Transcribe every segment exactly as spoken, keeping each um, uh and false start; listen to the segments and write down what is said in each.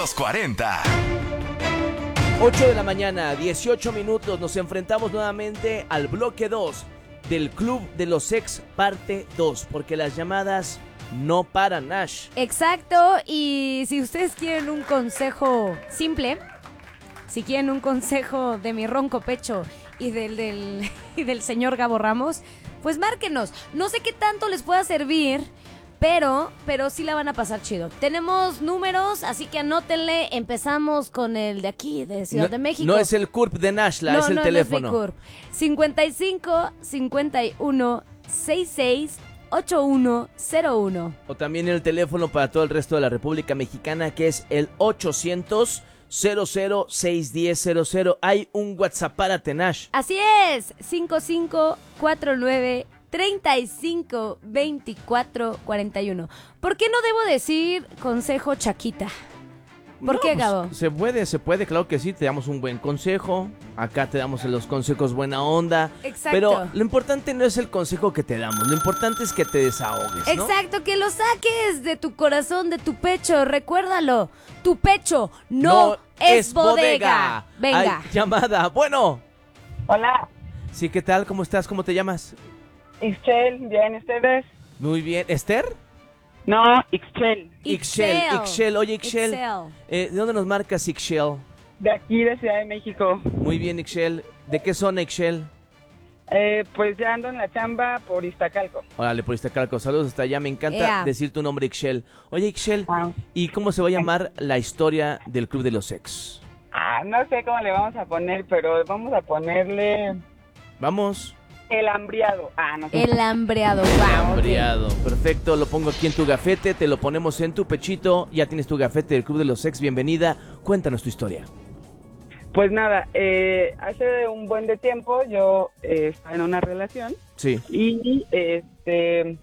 los cuarenta. ocho de la mañana, dieciocho minutos. Nos enfrentamos nuevamente al bloque dos del Club de los Ex parte dos, porque las llamadas no paran, Nash. Exacto, y si ustedes quieren un consejo simple, si quieren un consejo de mi ronco pecho y del, del, y del señor Gabo Ramos, pues márquenos. No sé qué tanto les pueda servir, pero, pero sí la van a pasar chido. Tenemos números, así que anótenle. Empezamos con el de aquí, de Ciudad no, de México. No es el C U R P de Nashla, no, es el no, teléfono. No es mi C U R P. cincuenta y cinco, cincuenta y uno, sesenta y seis, ochenta y uno cero uno. O también el teléfono para todo el resto de la República Mexicana, que es el ochocientos, cero cero, seiscientos diez, cero cero. Hay un WhatsApp para Nash. Así es, cinco cinco cuatro nueve, treinta y cinco, veinticuatro, cuarenta y uno. ¿Por qué no debo decir consejo Chaquita? ¿Por No, qué, pues, Gabo? se puede, se puede, claro que sí. Te damos un buen consejo. Acá te damos los consejos buena onda. Exacto. Pero lo importante no es el consejo que te damos. Lo importante es que te desahogues, ¿no? Exacto, que lo saques de tu corazón, de tu pecho. Recuérdalo, tu pecho no, No es bodega. Venga. Hay llamada. Bueno. Hola, Sí, ¿qué tal? ¿Cómo estás? ¿Cómo te llamas? Ixchel, ¿bien ustedes? Muy bien. ¿Esther? No, Ixchel, Ixchel. Ixchel. Oye, Ixchel. Excel. Eh, ¿De dónde nos marcas, Ixchel? de aquí de Ciudad de México. Muy bien, Ixchel. ¿De qué zona, Ixchel? Eh, pues ya ando en la chamba por Iztacalco. Órale, por Iztacalco. Saludos hasta allá. Me encanta Ea. decir tu nombre, Ixchel. Oye, Ixchel, Ah. ¿y cómo se va a llamar la historia del Club de los Ex? Ah, no sé cómo le vamos a poner, pero vamos a ponerle Vamos. el hambriado. Ah, no sé. El hambreado. Wow. Hambriado. Perfecto, lo pongo aquí en tu gafete, te lo ponemos en tu pechito. Ya tienes tu gafete del Club de los Ex. Bienvenida. Cuéntanos tu historia. Pues nada, eh, hace un buen de tiempo yo eh, estaba en una relación Sí. y este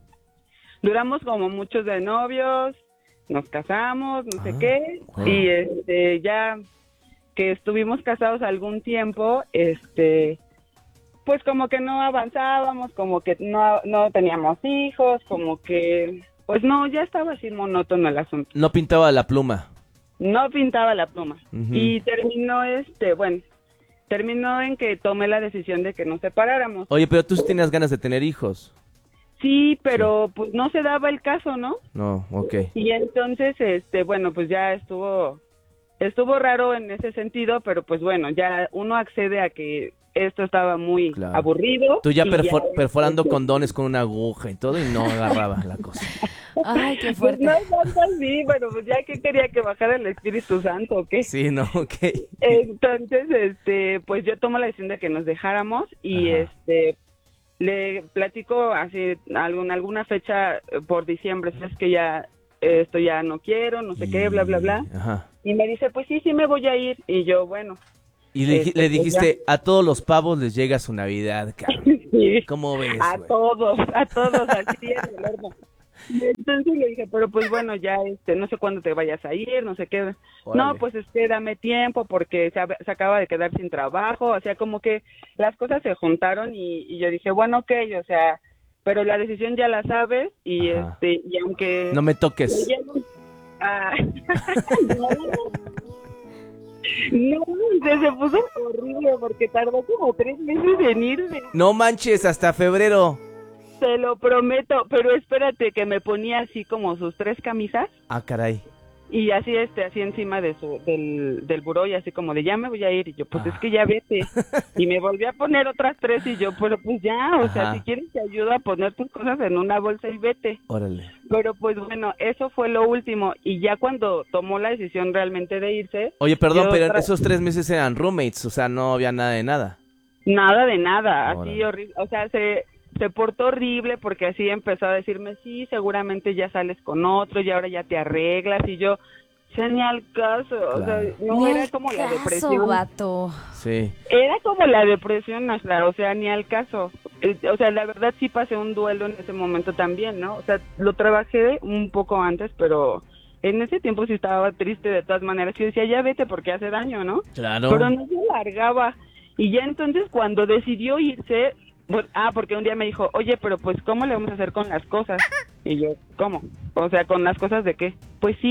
duramos como muchos de novios, nos casamos, no sé Ah, qué, wow. y este ya que estuvimos casados algún tiempo, este pues como que no avanzábamos, como que no, no teníamos hijos, como que pues no, ya estaba así monótono el asunto. No pintaba la pluma. No pintaba la pluma. Ujú. Y terminó, este, bueno, terminó en que tomé la decisión de que nos separáramos. Oye, pero tú sí tenías ganas de tener hijos. Sí, pero pues no se daba el caso, ¿no? No, ok. Y entonces, este, bueno, pues ya estuvo, estuvo raro en ese sentido, pero pues bueno, ya uno accede a que esto estaba muy Claro. aburrido. Tú ya y perfor- ya, perforando este, condones con una aguja y todo y no agarraba la cosa. Ay, qué Pues fuerte. no es tanto así, pero pues ya que quería que bajara el Espíritu Santo, ¿o qué? Sí, no, ok. Entonces, este, pues yo tomo la decisión de que nos dejáramos y Ajá. este le platico así algún, alguna fecha eh, por diciembre, es que ya eh, esto ya no quiero, no sé qué, bla bla bla. Ajá. Y me dice, "Pues sí, sí me voy a ir." Y yo, bueno, Y le, Este, le pues dijiste, a todos los pavos les llega su Navidad, cabrón. sí, ¿Cómo ves, a güey? todos, a todos así en el horno. Entonces le dije, "Pero pues bueno, ya este, no sé cuándo te vayas a ir, no sé qué." Órale. No, pues este, dame tiempo porque se, ab- se acaba de quedar sin trabajo, o sea, como que las cosas se juntaron y, y yo dije, bueno, ok, o sea, pero la decisión ya la sabes y Ajá. este, y aunque... No me toques. Ah, no, no, se, se puso horrible porque tardó como tres meses en irse. No manches, hasta febrero. Te lo prometo, pero espérate que me ponía así como sus tres camisas Ah, caray. y así este así encima de su del del buró y así como de ya me voy a ir y yo pues Ah. es que ya vete y me volví a poner otras tres y yo pero pues ya, o sea, Ajá. si quieres te ayudo a poner tus cosas en una bolsa y vete. Órale. Pero pues bueno, eso fue lo último y ya cuando tomó la decisión realmente de irse, Oye, perdón, yo pero tra- esos tres meses eran roommates, o sea, no había nada de nada. nada de nada, así Órale. horrible, o sea, se se portó horrible porque así empezó a decirme, sí, seguramente ya sales con otro y ahora ya te arreglas y yo, "Ya ni al caso", o sea, Claro. no Ni era al como la caso, depresión, vato. Sí. era como la depresión, Nashla, o sea, ni al caso, Eh, o sea, la verdad sí pasé un duelo en ese momento también, ¿no? O sea, lo trabajé un poco antes, pero en ese tiempo sí estaba triste de todas maneras, yo decía, ya vete porque hace daño, ¿no? Claro. Pero no se largaba. Y ya entonces cuando decidió irse, pues, ah, porque un día me dijo, oye, pero pues, ¿cómo le vamos a hacer con las cosas? Y yo, ¿cómo? O sea, ¿con las cosas de qué? Pues sí,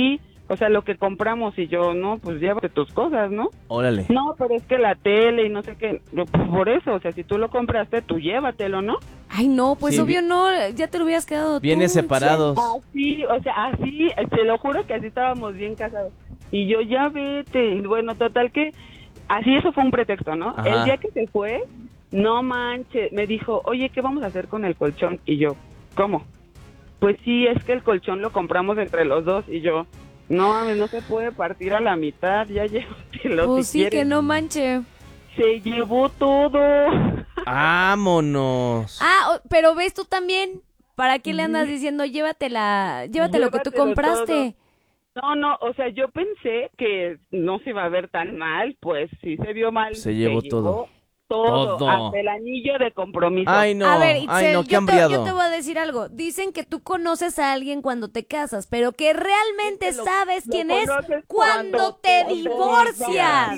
O sea, lo que compramos. Y yo, no, pues llévate tus cosas, ¿no? Órale. No, pero es que la tele y no sé qué. Yo, pues por eso, o sea, si tú lo compraste, tú llévatelo, ¿no? Ay, no, pues Sí, obvio vi- no, ya te lo hubieras quedado tú. Viene separados. Así, o sea, así, te lo juro que así estábamos bien casados. Y yo, ya vete. Y bueno, total que, así eso fue un pretexto, ¿no? Ajá. El día que se fue, no manches, me dijo, oye, ¿qué vamos a hacer con el colchón? Y yo, ¿cómo? Pues sí, es que el colchón lo compramos entre los dos. Y yo, no, mames, no se puede partir a la mitad, ya llévatelo Pues si sí, quieres. que no manche. Se llevó todo. ¡Vámonos! Ah, o- pero ves tú también. ¿Para qué le andas diciendo llévatela, llévate lo que tú Llévatelo compraste? No, no, o sea, yo pensé que no se iba a ver tan mal, pues sí se vio mal. Se llevó todo. Todo, Todo. hasta el anillo de compromiso. Ay, no. A ver, Ay, Itzel, no, qué yo, te, hambriado. yo te voy a decir algo. Dicen que tú conoces a alguien cuando te casas, pero que realmente Lo- sabes lo quién es conoces cuando te divorcias.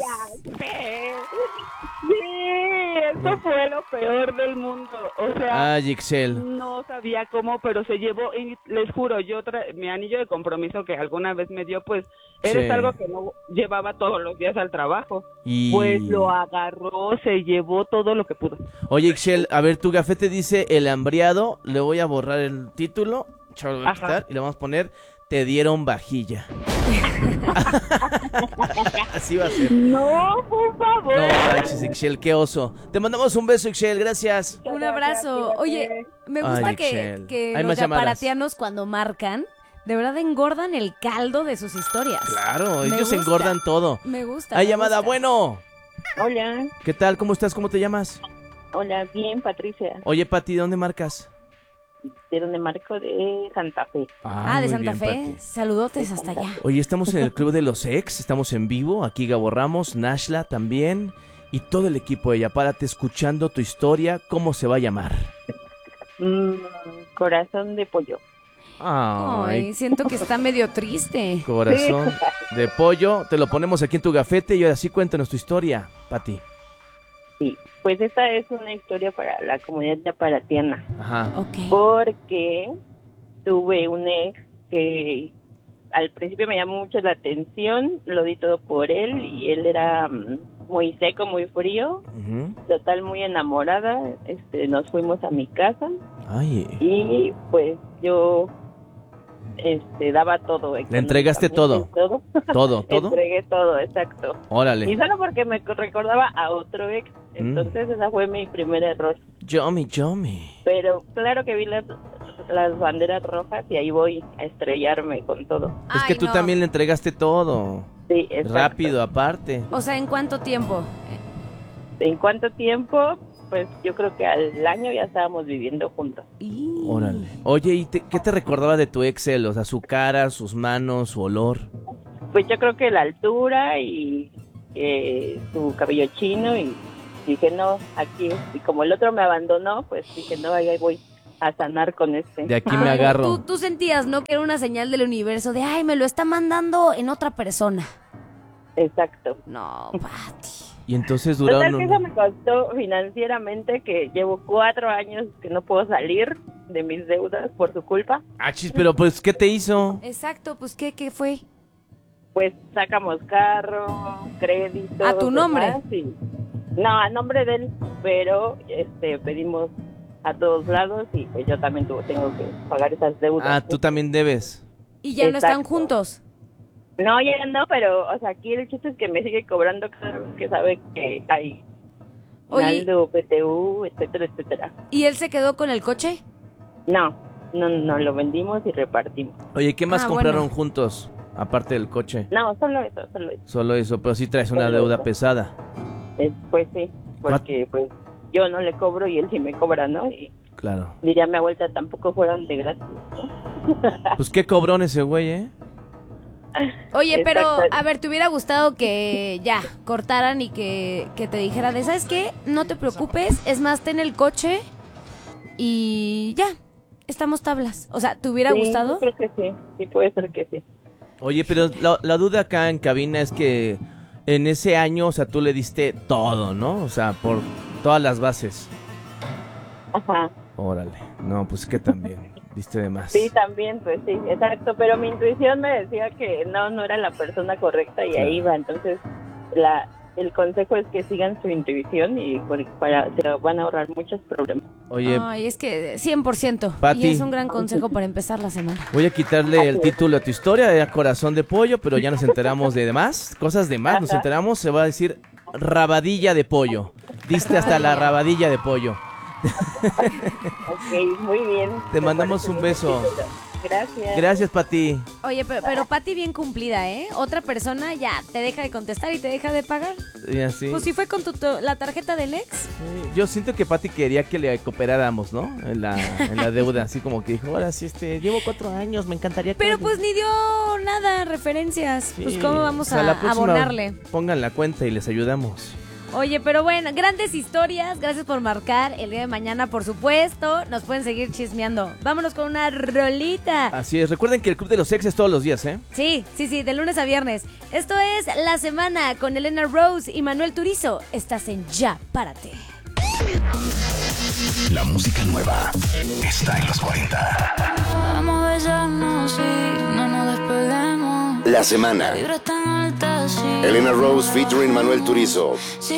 Sí, eso fue lo peor del mundo. O sea, Ay, Ixel. no sabía cómo, pero se llevó, y les juro, yo tra- mi anillo de compromiso que alguna vez me dio, pues, era Sí. algo que no llevaba todos los días al trabajo. Y... Pues lo agarró, se llevó todo lo que pudo. Oye, Ixel, a ver, tu gafete dice el hambriado. Le voy a borrar el título. Chao, lo voy a Ajá. quitar y le vamos a poner te dieron vajilla. Así va a ser. No, por favor. No manches, Ixel, qué oso. Te mandamos un beso, Ixel, gracias. Un abrazo. Oye, me gusta Ay, que, Ixchel. que Hay los más llamadas. yaparatianos cuando marcan, de verdad engordan el caldo de sus historias. Claro, Me ellos gusta. engordan todo. Me gusta. Hay me llamada, gusta. bueno. Hola, ¿Qué tal? ¿Cómo estás? ¿Cómo te llamas? hola, bien, Patricia. Oye, Pati, ¿dónde marcas? ¿De dónde marco? De Santa Fe. Ah, de muy Santa bien, Fe. Pati. Saludotes hasta allá. Oye, estamos en el Club de los Ex, estamos en vivo, aquí Gabo Ramos, Nashla también, y todo el equipo de Yapárate escuchando tu historia, ¿cómo se va a llamar? Mm, corazón de pollo. Ay, Ay, siento que está medio triste. corazón de pollo, te lo ponemos aquí en tu gafete y ahora sí cuéntanos tu historia, Pati. Sí, pues esta es una historia para la comunidad yaparatiana. Ajá. Ok. Porque tuve un ex que al principio me llamó mucho la atención, lo di todo por él y él era mm, muy seco, muy frío, Ujú. total muy enamorada. Este, nos fuimos a mi casa Ay, y pues yo este daba todo. ¿le entregaste todo? Todo. todo, todo. Entregué todo, exacto. Y Órale. solo porque me recordaba a otro ex, entonces esa fue mi primer error. Yomi, yomi. Pero claro que vi las, las banderas rojas y ahí voy a estrellarme con todo. Es que Ay, tú no. también le entregaste todo. Sí, exacto. Rápido, aparte. O sea, ¿en cuánto tiempo? ¿En cuánto tiempo? Pues yo creo que al año ya estábamos viviendo juntos. Y- Órale. Oye, ¿y te- qué te recordaba de tu Excel? O sea, su cara, sus manos, su olor. Pues yo creo que la altura y eh, su cabello chino y dije no, aquí, y como el otro me abandonó, pues dije no, ahí voy a sanar con este. De aquí me Ah, agarro. Tú, tú sentías, ¿no? Que era una señal del universo de, ay, me lo está mandando en otra persona. Exacto. No, Pati. Y entonces Total duraron... que eso me costó financieramente, que llevo cuatro años que no puedo salir de mis deudas por su culpa. Ah, chis, pero pues, ¿qué te hizo? Exacto, pues, ¿qué, qué fue? Pues sacamos carro, crédito. ¿A tu nombre? demás, y- No, a nombre de él, pero este pedimos a todos lados y pues yo también tuve, tengo que pagar esas deudas. Ah, tú también debes. Y ya no están Exacto. juntos. No, ya no, pero o sea, aquí el chiste es que me sigue cobrando cada vez que sabe que hay Oye. Naldo, P T U, etcétera, etcétera. ¿Y él se quedó con el coche? No, no, no, lo vendimos y repartimos. Oye, ¿qué más Ah, compraron bueno. juntos? Aparte del coche. No, solo eso, solo eso. Solo eso, pero sí traes una Solo deuda eso. pesada. Eh, pues sí, porque pues yo no le cobro y él sí me cobra, ¿no? Y Claro. diría mi abuelita, tampoco fueron de gratis. Pues qué cobrón ese güey, ¿eh? Oye, pero, Exacto. a ver, ¿te hubiera gustado que ya cortaran y que, que te dijera de, ¿sabes qué? No te preocupes, es más, ten el coche y ya, estamos tablas. O sea, ¿te hubiera Sí, gustado? yo creo que sí, sí puede ser que sí. Oye, pero la, la duda acá en cabina es que en ese año, o sea, tú le diste todo, ¿no? O sea, por todas las bases. Ajá. Órale. No, pues que también. Diste de más. Sí, también, pues sí, exacto, pero mi intuición me decía que no, no era la persona correcta y Claro. ahí va, entonces la el consejo es que sigan su intuición y por- para se van a ahorrar muchos problemas. Oye, Ay, es que cien por ciento. Pati. Y es un gran consejo para empezar la semana. voy a quitarle el título a tu historia, era Corazón de Pollo, pero ya nos enteramos de más, cosas de más, nos Ajá. enteramos, se va a decir Rabadilla de Pollo. Diste hasta la rabadilla de pollo. Ok, muy bien. Te Me mandamos parece un bien beso. el título. Gracias. Gracias, Pati. Oye, pero, pero Pati bien cumplida, ¿eh? Otra persona ya te deja de contestar y te deja de pagar. Y así. Pues si fue con tu, tu- la tarjeta del ex. Sí, yo siento que Pati quería que le cooperáramos, ¿no? En la, en la deuda, así como que dijo, ahora sí, este, llevo cuatro años, me encantaría que... Pero pues ni dio nada, referencias. Sí, Pues cómo vamos o sea, a la próxima abonarle. Pongan la cuenta y les ayudamos. Oye, pero bueno, grandes historias. Gracias por marcar. El día de mañana, por supuesto, nos pueden seguir chismeando. Vámonos con una rolita. Así es, recuerden que el Club de los Ex es todos los días, ¿eh? Sí, sí, sí, de lunes a viernes. Esto es La Semana con Elena Rose y Manuel Turizo. Estás en Ya, párate. La música nueva está en los cuarenta. Vamos a besarnos, sí, no nos despeguemos. La semana. La vibra es tan alta, sí. Elena Rose featuring Manuel Turizo. Sí.